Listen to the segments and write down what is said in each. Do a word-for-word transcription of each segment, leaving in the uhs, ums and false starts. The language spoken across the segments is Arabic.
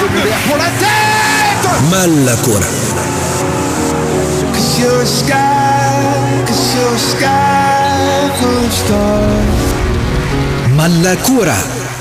pour la tête. Mal la كورة. Mal la كورة.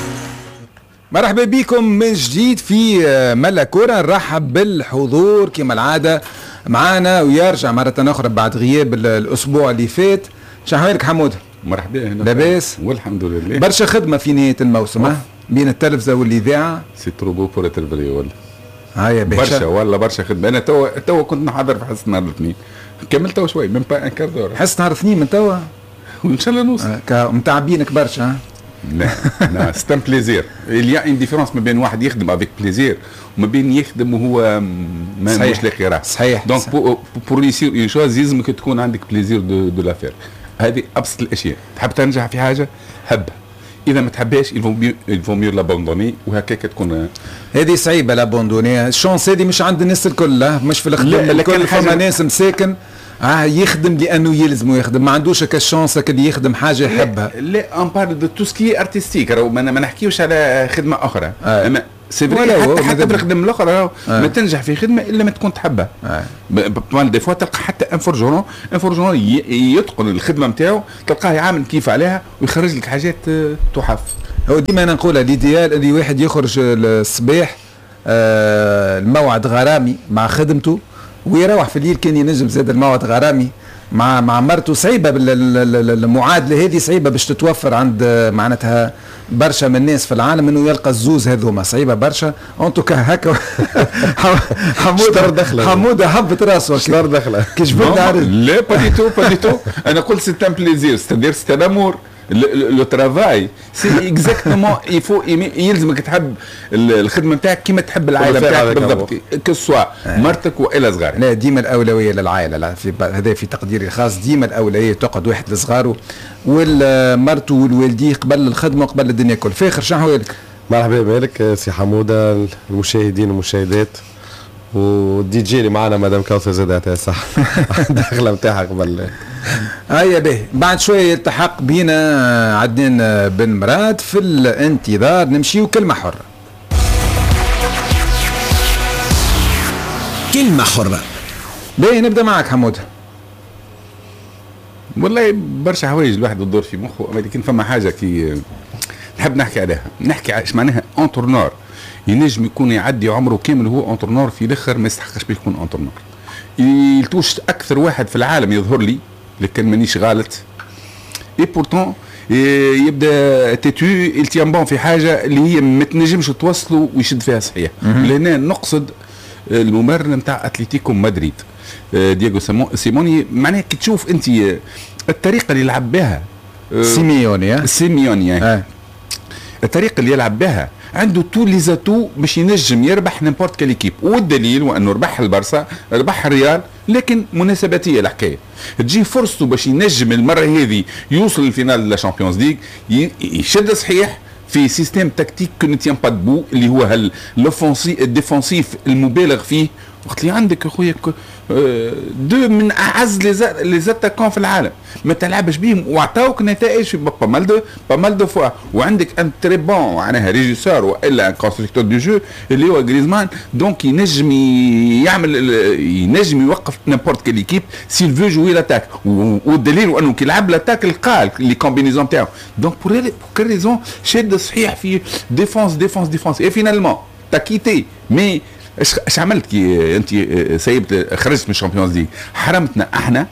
مرحبا بكم من جديد في ملا كورة. نرحب بالحضور كما العادة معانا ويرجع مرة أخرى بعد غياب الأسبوع اللي فات. شحوالك حمود؟ مرحبا. لاباس والحمد لله. برشا خدمة في نهاية الموسم بين التلفزة والإذاعة. سي تروبو بور ترفري ولا هاي برشا ولا برشا خدمة. أنا توا توا كنت نحضر في حصة نهار الاثنين، كملت توا شوي من با ان كار دور. حصة نهار الاثنين من توا وإن شاء الله نوصل. آه متعبينك برشا. لا لا ستان بليزير. il y a une différence ما بين واحد يخدم افيك بليزير وما بين يخدم وهو ما مش لاقي راه. صحيح. دونك بور يصير اون شوز لازمك تكون عندك بليزير دو دو لافير. هذه ابسط الاشياء. تحب تنجح في حاجه هبها، اذا ما تحبهاش يلفو ميو لابوندوني وهكاك تكون. هذه صعيبه لابوندوني. الشونس هذه مش عند الناس الكل، مش في الخدمه الكل. فما ناس مساكن اه يخدم لانه يلزمه يخدم، ما عندوش هكا الشانس اللي يخدم حاجه يحبها. لا ان بار دو تو سكي ارتستيك، راهو ما نحكيوش على خدمه اخرى. آه. اما سي فري حتى, حتى بالخدمه الاخرى آه. ما تنجح في خدمه الا ما تكون تحبها. آه. بمال دي فوا تلقى حتى ان فورجون ان فورجون يتقن الخدمه نتاعو، تلقاه يعامل كيف عليها ويخرج لك حاجات تحف. هو ديما انا نقولها الايديال اللي واحد يخرج الصباح آه الموعد غرامي مع خدمته ويروح في الليل كان ينجم زاد الموعد غرامي مع مع مرته. صعيبه المعادله هذه، صعيبه باش تتوفر عند معناتها برشا من الناس في العالم انه يلقى الزوز هذوما، صعيبه برشا. انتو هكا حموده حموده حبت راسه شنو دخله كي جبنا لا با دي تو با دي تو. انا قلت سي ان بليزير ستادير سي ان امور. لو ترافاي سي اكزاكتومون يفو يلزمك تحب الخدمه نتاعك كيما تحب العائله نتاعك بالضبط، كسوا مرتك والى صغارك. لا ديما الاولويه للعائله. لا في هذا في تقديري الخاص ديما الاولويه تقعد واحد لصغاره والمرته والوالديه قبل الخدمه وقبل الدنيا كل. فاخر شنو حوالك؟ مرحبا بك سي حموده، المشاهدين والمشاهدات والدي جي اللي معنا مدام كوثر زاد عطاها صح الدخله نتاعها قبل. هيا به بعد شويه يلتحق بينا عدنان بن مراد في الانتظار. نمشيو كلمه حره. كلمه حره. باهي نبدا معك حمود. والله برشا حوايج الواحد يدور في مخه، اما كان فما حاجه كي نحب نحكي عليها. نحكي ايش معناها انترنور. ينجم يكون يعدي عمره كامل هو انترنور، في الاخر ما يستحقش باش يكون انترنور. يلتوش اكثر واحد في العالم يظهر لي لكن مانيش غالط اي بورتون يبدا تيتو التيام بون في حاجه اللي هي ما تنجمش توصلوا ويشد فيها صحيح. لهنا نقصد الممرر نتاع اتلتيكو مدريد دييغو سيموني. معناها كي تشوف انت الطريقه اللي يلعب بها سيميوني سيميوني آه. الطريقه اللي يلعب بها عنده تو لي زاتو باش ينجم يربح نيمبورت كال ايكيب، والدليل وانه ربح البارسا ربح الريال، لكن مناسباتيه الحكايه. تجي فرصته باش ينجم المره هذه يوصل للفينال لا شامبيونز ليغ، يشد صحيح في سيستيم تكتيك كو نتيان با دبو اللي هو لوفونسي الديفونسيف المبالغ فيه. وقت اللي عندك اخويا دو من اعز لي زاتاكون في العالم ما تلعبش بهم واعطاوك نتائج في با مال دو با مال دو فوا، وعندك ان تري بون معناها ريجيسور والا ان كونستركتور دو جو اللي هو غريزمان. دونك ينجم يعمل ينجم يوقف نيمبورت كيل ايكيب سيل فو جوي لاتاك، والدليل انه كي يلعب لاتاك القال لي كومبينيزون تاعو. دونك بور كل ريزون شاد صحيح في ديفونس ديفونس ديفونس اي فينالمون تاكيتي. مي ايش ايش عملت كي انت سيبت خرجت من الشامبيونز ليغ؟ حرمتنا احنا.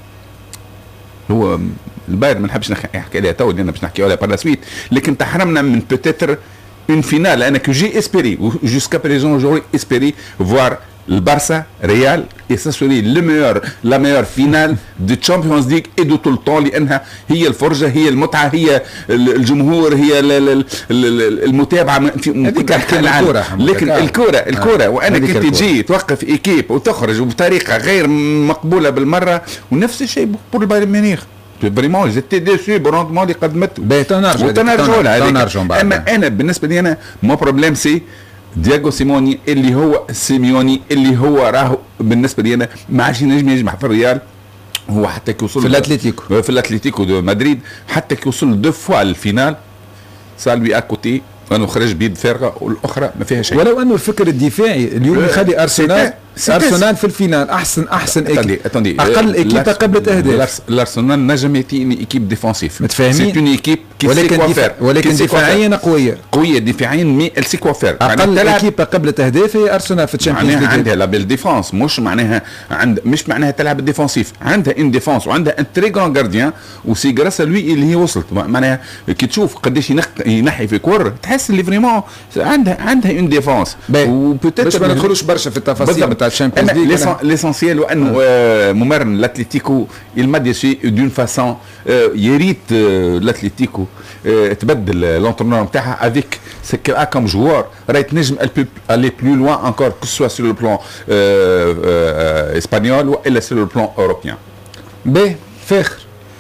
هو البايرن ما نحبش نحكي عليها تو لان باش نحكي عليها بار لا سويت، لكن تحرمنا من بوتيتر اون فينال. انا كو جي اسبيري جوسكا بريزون جوري اسبيري فوار البارسا ريال اي سا سوري لو ميور لا ميور فينال دو تشامبيونز ليغ اي دو طول طون، لانها هي الفرجه، هي المتعه، هي الجمهور، هي المتابعه في العالم. لكن الكره الكره وانا كنت تجي توقف ايكيب وتخرج بطريقه غير مقبوله بالمره، ونفس الشيء بور البايرن ميونخ. فريمون جيتي ديسو بالروندمون اللي قدمته. باهي تنرجع تنرجع. اما انا بالنسبه لي انا مو بروبليم سي دييغو سيموني اللي هو سيميوني اللي هو راهو بالنسبه لي انا ما عادش ينجم يجمع في الريال. هو حتى كي وصل في الاتليتيكو في الاتليتيكو دو مدريد حتى كي وصل دو فوا للفينال سالوي اكوتي انه خرج بيد فارغه والاخرى ما فيها شيء. ولو انه الفكر الدفاعي اليوم يخلي ارسنال ارسنال في الفينال احسن احسن اتندي اتندي اقل ايكيب قبلت اهداف. الارسنال نجم ياتي ايكيب ديفونسيف متفاهمين، سي اون ايكيب كي ولكن دفاع ولكن دفاعيا قويه قويه دفاعيا مي السي كوافير. اقل ايكيب قبلت اهداف هي ارسنال في الشامبيونز ليج. معناها عندها لا بالديفونس، مش معناها عند مش معناها تلعب الديفونسيف، عندها ان ديفونس وعندها ان تري غران جارديان وسي غراس لوي اللي هي وصلت. معناها كي تشوف قداش ينحي في كور تحس اللي فريمون عندها عندها اون ديفونس. وبوتيت باش ما ندخلوش برشا في التفاصيل نتاع الشامبيونز ليج. ليسونسيال وانه ممرن الاتليتيكو الماديسي دون فاسون يا ريت الاتليتيكو تبدل لونترونور نتاعها افيك سكا كوم جوار راهي تنجم الي بلو لوان انكور كو سوا سور لو بلان اسبانيول والا سور لو بلان اوروبيان. باهي فاخر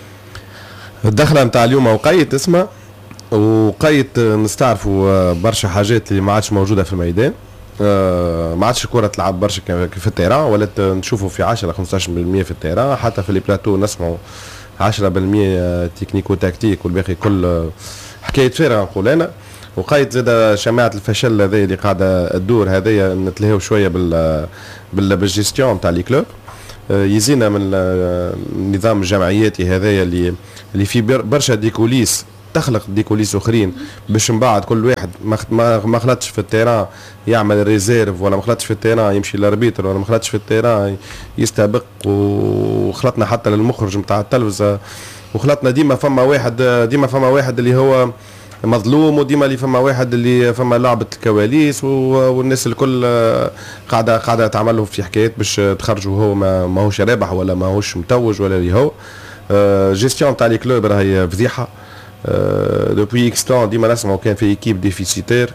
الدخله نتاع اليوم وقيت اسمها وقيت نستعرفوا برشا حاجات اللي ما عادش موجوده في الميدان. آه ما عادش الكره تلعب برشا في التيران، ولات نشوفوا في عشرة خمسطاش بالمية في التيران، حتى في لي بلاتو نسمعوا عشرة بالمية تكنيكو تكتيك والباقي كل حكايه فارغه نقول انا. وقيت زاد شماعه الفشل هذه اللي قاعده تدور هذيا نتلهيو شويه بال بالجيستيون تاع لي كلوب. آه يزينا من النظام الجمعياتي هذايا اللي اللي في برشا ديكوليس تخلق ديكوليس اخرين باش من بعد كل واحد ما خلطش في التيران يعمل ريزيرف، ولا ما خلطش في التيران يمشي للاربيتر، ولا ما خلطش في التيران يستبق. وخلطنا حتى للمخرج نتاع التلفزه، وخلطنا ديما فما واحد ديما فما واحد اللي هو مظلوم، وديما اللي فما واحد اللي فما لعبه الكواليس، والناس الكل قاعده قاعده تعمل له في حكايات باش تخرجوا هو ما ماهوش رابح ولا ماهوش متوج ولا اللي هو. جيستيون تاع لي كلوب راهي فضيحه. دوبوي اكس تون ديما نسمعوا كان في ايكيب ديفيسيتير.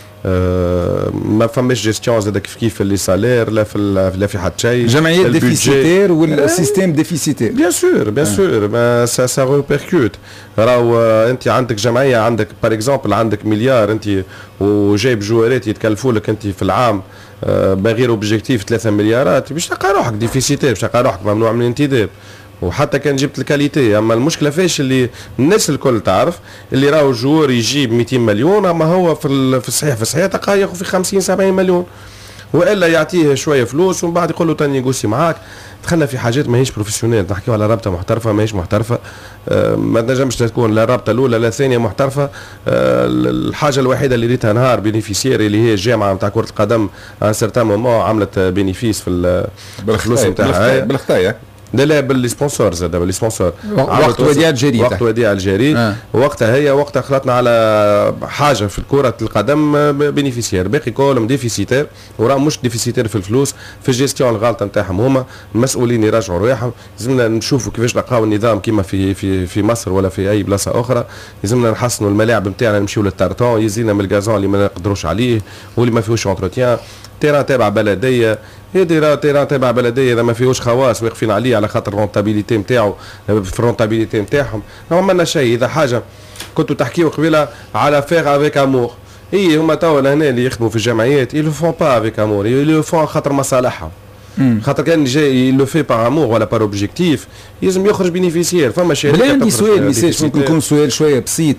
أه ما فماش جيستيون زاد كيف كيف اللي سالير لا في لا في حتى شيء. جمعيات ديفيسيتير والسيستيم ديفيسيتير. بيان سور بيان سور ما سا سا ريبيركوت. راهو انت عندك جمعيه عندك بار اكزومبل عندك مليار انت وجايب جوارات يتكلفوا لك انت في العام أه بغير اوبجيكتيف ثلاثة مليارات باش تلقى روحك ديفيسيتير، باش تلقى روحك ممنوع من الانتداب. وحتى كان جبت الكاليتي، اما المشكله فاش اللي الناس الكل تعرف اللي راهو جوار يجيب مئتين مليون، اما هو في في الصحيح في الصحيح تلقاه ياخذ في خمسين سبعين مليون، والا يعطيه شويه فلوس ومن بعد يقول له تاني نيغوسي معاك. دخلنا في حاجات ماهيش بروفيسيونيل، نحكيو على رابطه محترفه ماهيش محترفه. أه ما تنجمش تكون لا الرابطه الاولى لا الثانيه محترفه. أه الحاجه الوحيده اللي ريتها نهار بينيفيسيري اللي هي الجامعه نتاع كره القدم ان سيرتان مومون عملت بينيفيس في الفلوس نتاعها بالخطايا. لا لا بالسبونسور زاد بالسبونسور وقت وديع الجيري وقت وديع الجيري آه. وقتها هي وقتها خلطنا على حاجه في كره القدم بينيفيسير، باقي كلهم ديفيسيتير وراه مش ديفيسيتير في الفلوس، في الجيستيون الغلطه نتاعهم هما المسؤولين يراجعوا رواحهم. لازمنا نشوفوا كيفاش نلقاو النظام كيما في في في مصر ولا في اي بلاصه اخرى. لازمنا نحسنوا الملاعب نتاعنا نمشيو للتارتون، يزينا من الغازون اللي ما نقدروش عليه واللي ما فيهوش انتروتيان. تيران تابع بلديه يدير تيران تابع بلديه اذا ما فيهوش خواص واقفين عليه على خاطر الرونتابيليتي نتاعو في الرونتابيليتي نتاعهم. ما عملنا شيء. اذا حاجه كنتوا تحكيوا قبيله على فيغ افيك امور، هي هما توا لهنا اللي يخدموا في الجمعيات يلو فون با افيك امور، يلو فون خاطر مصالحهم. خاطر كان جاي يلو في بار امور ولا بار اوبجيكتيف لازم يخرج بينيفيسيير. فما شركه بلا عندي سؤال ليساج ممكن يكون سؤال شويه بسيط.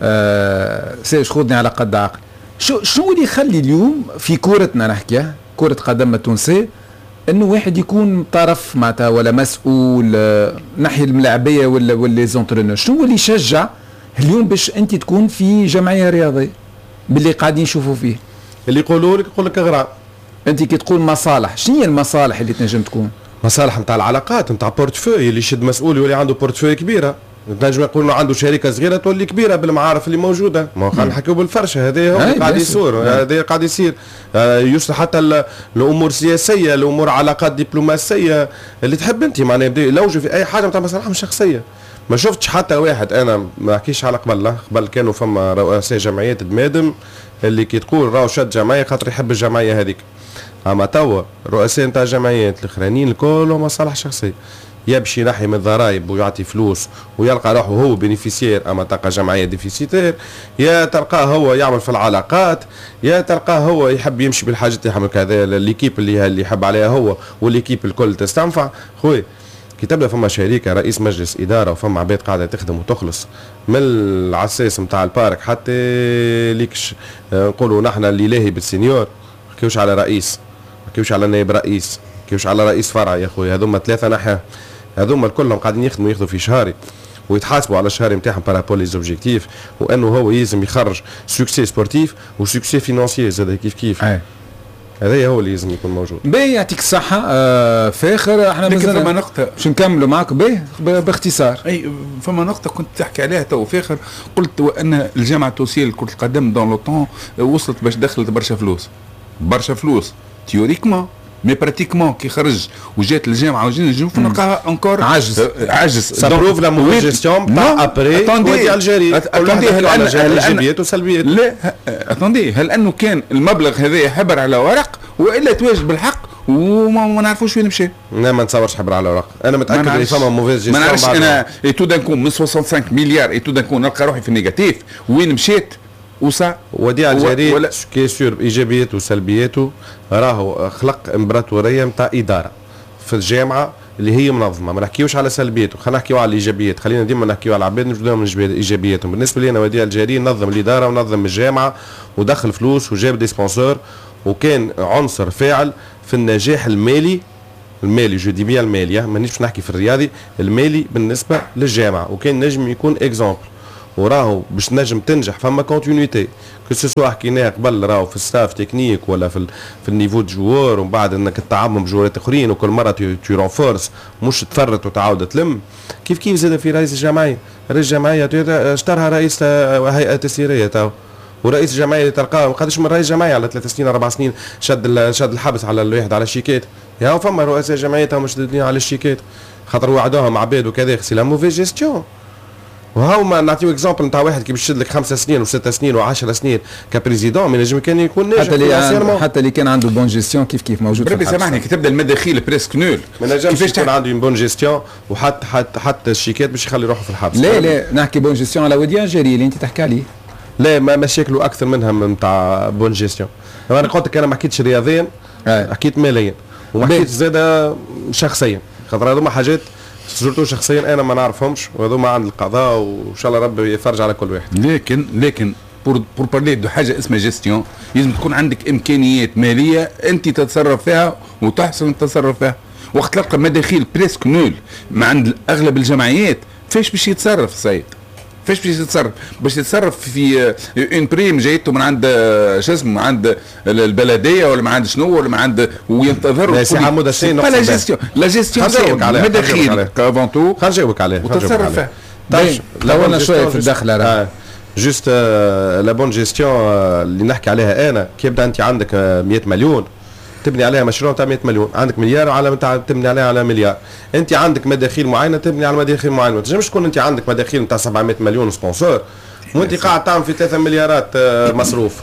آه ساج خذني على قد عقل. شو شو اللي يخلي اليوم في كورتنا نحكيها كرة قدم التونسية انه واحد يكون طرف معناتها ولا مسؤول ناحية الملاعبية ولا ولا زونترينور؟ شنو اللي يشجع اليوم باش انت تكون في جمعية رياضية باللي قاعدين نشوفوا فيه؟ اللي يقولوا لك يقول لك اغرى. انت كي تقول مصالح، شنو هي المصالح اللي تنجم تكون؟ مصالح نتاع العلاقات نتاع بورتفوي، اللي يشد مسؤول يولي عنده بورتفوي كبيره. نجم نقول عنده شركه صغيره تولي كبيره بالمعارف اللي موجوده. ما خلينا نحكيو بالفرشه هذا هو قاعد يصير، هذا قاعد يصير. يصلح حتى الامور السياسيه، الامور علاقات دبلوماسيه اللي تحب انت معناها يبدا يلوجوا في اي حاجه نتاع مصالحهم الشخصيه. ما شفتش حتى واحد، انا ما نحكيش على قبل قبل كانوا فما رؤساء جمعيات دمادم اللي كي تقول راهو شد جمعيه خاطر يحب الجمعيه هذيك. اما توا الرؤساء نتاع الجمعيات الاخرانيين الكل مصالح شخصيه، يمشي ناحي من الضرائب ويعطي فلوس ويلقى روحه هو بينيفيسير، اما تلقى جمعيه ديفيسيتير، يا تلقاه هو يعمل في العلاقات، يا تلقاه هو يحب يمشي بالحاجات يحب كذا. ليكيب اللي اللي يحب عليها هو والليكيب الكل تستنفع. خويا كي تبدا فما شركه رئيس مجلس اداره وفما عباد قاعده تخدم وتخلص من العساس نتاع البارك حتى ليكش نقولوا نحن اللي لاهي بالسينيور ما نحكيوش على رئيس، ما نحكيوش على نائب رئيس، ما نحكيوش على رئيس فرع يا خويا، هذوما ثلاثه نحن هذوما كلهم قاعدين يخدموا ياخذوا في شهري ويتحاسبوا على الشهر نتاعهم بارابول لي زوبجيكتيف، وانه هو يلزم يخرج سوكسي سبورتيف وسوكسي فينانسيي زاد كيف كيف. أي. هذا هو اللي لازم يكون موجود. باهي يعطيك الصحة. آه فاخر احنا لكن فما نقطة باش نكملوا معك باهي باختصار. اي فما نقطة كنت تحكي عليها تو فاخر، قلت وان الجامعة التونسية لكرة القدم دون لو طون وصلت باش دخلت برشا فلوس. برشا فلوس تيوريكمون مي براتيكمون كي خرج وجات الجامعة وجينا نجوم نلقاها انكور عاجز عاجز سابروف لا موفيز جيستيون تاع ابري ودي الجيري. اتوندي هل انا ايجابيات وسلبيات؟ لا اتوندي هل انه كان المبلغ هذا حبر على ورق والا تواجد بالحق وما نعرفوش وين مشى؟ لا ما نتصورش حبر على ورق، انا متاكد اللي فما موفيز جيستيون. ما نعرفش انا تو دان كون من خمسة وستين مليار اي تو دان كون نلقى روحي في النيجاتيف وين مشيت وصا وديع الجرير كي سور ايجابياته وسلبياته راهو خلق امبراطوريه نتاع اداره في الجامعه اللي هي منظمه. ما نحكيوش على سلبياته، خلينا نحكيو على الايجابيات، خلينا ديما نحكيو على العباد نجبدوهم من ايجابياتهم. بالنسبه لي انا وديع الجرير نظم الاداره ونظم الجامعه ودخل فلوس وجاب دي سبونسور وكان عنصر فاعل في النجاح المالي المالي جو دي بيان المالي، مانيش باش نحكي في الرياضي، المالي بالنسبه للجامعه، وكان نجم يكون اكزامبل وراهو باش نجم تنجح فما كونتينيتي كو سوا حكيناها قبل راهو في الستاف تكنيك ولا في ال في النيفو جوار ومن بعد انك تتعامل بجوارات اخرين وكل مره تي رونفورس مش تفرط وتعاود تلم. كيف كيف زاد في رئيس الجمعيه، رئيس الجمعيه اشترها رئيس هيئه تسييريه تو، ورئيس الجمعيه اللي تلقاه ما قدش من رئيس جمعيه على ثلاث سنين اربع سنين شد شد الحبس على الواحد على الشيكات. يا فما رؤساء جمعيات مش شادين على الشيكات خاطر وعدوهم عباد وكذا. سي لا موفي جيستيون. وهاو ما نعطيو اكزامبل نتاع واحد كي باش يشد لك خمس سنين وست سنين وعشر سنين كبريزيدون ما ينجم كان يكون ناجح حتى اللي حتى اللي كان عنده بون جيستيون كيف كيف موجود في بربي سامحني كي تبدا المداخيل بريسك نول ما نجمش يكون عنده بون جيستيون وحتى حتى حتى الشيكات باش يخلي روحه في الحبس. لا لا نحكي بون جيستيون على وديان جري اللي انت تحكي عليه. لا ما مشاكله اكثر منها من نتاع بون جيستيون. انا قلت لك انا ما حكيتش رياضيا حكيت ماليا وما حكيتش زاده شخصيا خاطر هذوما حاجات سورتو شخصيا انا ما نعرفهمش وهذوما عند القضاء وان شاء الله ربي يفرج على كل واحد. لكن لكن بور بور بارلي دو حاجه اسمها جيستيون لازم تكون عندك امكانيات ماليه انت تتصرف فيها وتحسن التصرف فيها. وقت تلقى مداخيل بريسك نول ما عند اغلب الجمعيات فاش باش يتصرف السيد؟ فاش باش يتصرف؟ باش يتصرف في اون بريم جايته من عند شو اسمه من عند البلديه ولا من عند شنو ولا من عند وينتظر. لا سي حمود الشيء لا لا جيستيون لا جيستيون مداخيل كافونتو خلينا نجاوبك عليه وتتصرف فيها. طولنا شويه في الدخله راه جوست لا بون جيستيون اللي نحكي عليها انا كي يبدا انت عندك مئة مليون تبني عليها مشروع تاع مئة مليون، عندك مليار وعلى تبني عليها على مليار، انت عندك مداخيل معينه تبني على مداخيل معينه، ما تنجمش تكون انت عندك مداخيل نتاع سبعمئة مليون سبونسور وانت قاعد تعمل في ثلاثة مليارات مصروف.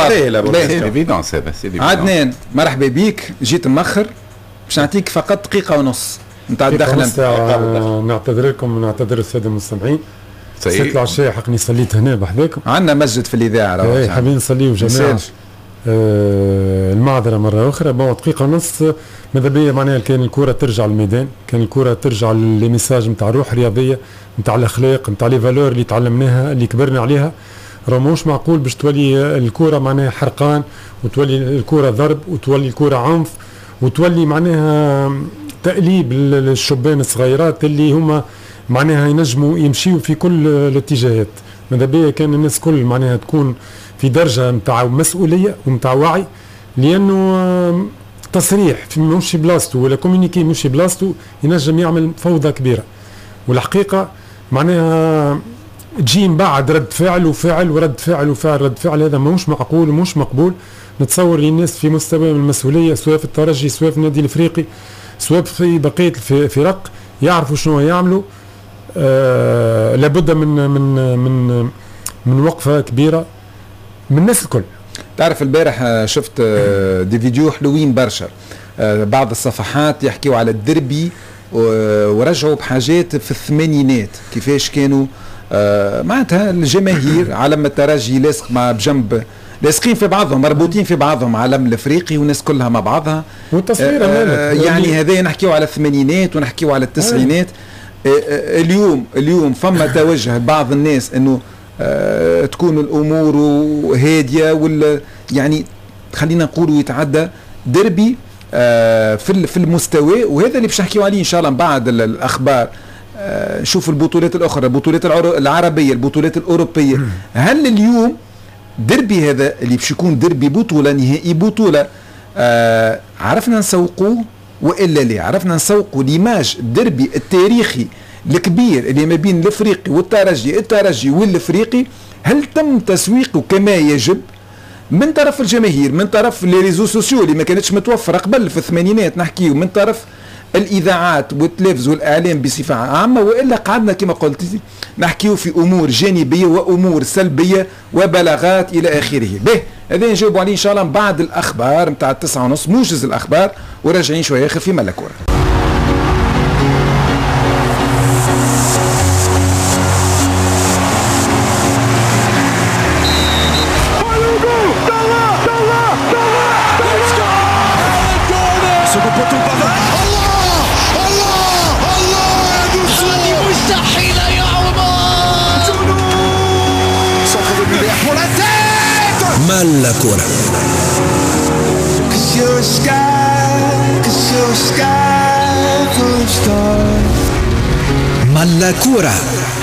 عدنان مرحبا بيك، جيت مأخر باش نعطيك فقط دقيقه ونص نتاع الدخله. نعتذر لكم ونعتذر الساده المستمعين. صليت العشاء حقني صليت هنا بحذاكم. عندنا مسجد في الاذاعه راه حابين نصليو جماعه. آه المعذره مره اخرى. بون دقيقه ونص ماذا بيا معناها كان الكره ترجع للميدان، كان الكره ترجع للميساج نتاع الروح الرياضيه نتاع الاخلاق نتاع لي فالور اللي تعلمناها اللي كبرنا عليها. راه مش معقول باش تولي الكره معناها حرقان وتولي الكره ضرب وتولي الكره عنف وتولي معناها تأليب للشبان الصغيرات اللي هما معناها ينجموا يمشيوا في كل الاتجاهات. ماذا بيا كان الناس كل معناها تكون في درجه نتاع مسؤوليه ونتاع وعي، لانه تصريح مش بلاصتو ولا كوميونيكي مش بلاصتو ينجم يعمل فوضى كبيره. والحقيقه معناها تجي من بعد رد فعل وفعل ورد فعل وفعل رد فعل، هذا مش معقول ومش مقبول. نتصور الناس في مستوى من المسؤوليه سواء في الترجي سواء في النادي الافريقي سواء في بقيه الفرق يعرفوا شنو يعملوا. آه لابد من من من من وقفه كبيره من الناس الكل. تعرف البارح شفت دي فيديو حلوين برشا، بعض الصفحات يحكيوا على الدربي ورجعوا بحاجات في الثمانينات كيفاش كانوا معناتها الجماهير على ما الترجي لاصق مع بجنب لاصقين في بعضهم، مربوطين في بعضهم، عالم الافريقي والناس كلها مع بعضها. والتصوير آه يعني هذا نحكيو على الثمانينات ونحكيو على التسعينات. آه آه اليوم اليوم فما توجه بعض الناس انه آه تكون الامور هاديه، ولا يعني خلينا نقولوا يتعدى دربي آه في في المستوى، وهذا اللي باش نحكيو عليه ان شاء الله من بعد الاخبار. آه نشوف البطولات الاخرى، البطولات العربيه، البطولات الاوروبيه. هل اليوم دربي هذا اللي باش يكون دربي بطوله نهائي بطوله آه عرفنا نسوقوه والا لا؟ عرفنا نسوقوا ليماج الدربي التاريخي الكبير اللي ما بين الافريقي والترجي، الترجي والافريقي، هل تم تسويقه كما يجب من طرف الجماهير، من طرف لي ريزو سوسيو اللي ما كانتش متوفره قبل في الثمانينات نحكيو، من طرف الاذاعات والتلفز والاعلام بصفه عامه، والا قعدنا كما قلت نحكيو في امور جانبيه وامور سلبيه وبلاغات الى اخره. به هذا نجاوبوا عليه ان شاء الله بعد الاخبار نتاع التسعة ونص، موجز الاخبار، وراجعين شويه اخر في ملا كوره. مال كورة. مال كورة.